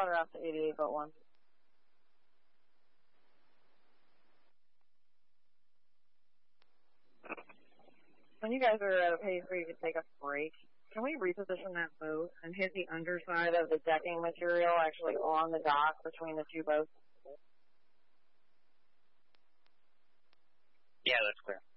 water out to 88.1. When you guys are at a pace where you can take a break, can we reposition that boat and hit the underside of the decking material actually on the dock between the two boats? Yeah, that's clear.